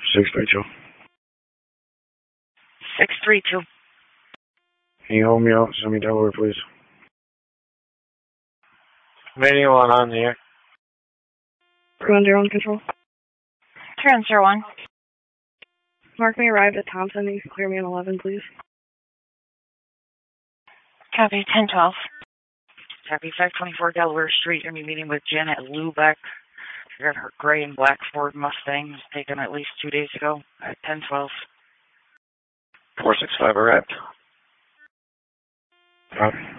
632. 632. Can you hold me out? Send me Delaware, please. Anyone on the air? 310 control. 301. Mark me arrived at Thompson. You can clear me on 11, please. Copy, 1012. Copy, 524 Delaware Street. Going to be meeting with Janet Lubeck. She got her gray and black Ford Mustang taken at least 2 days ago at 1012. 465 arrived. Copy.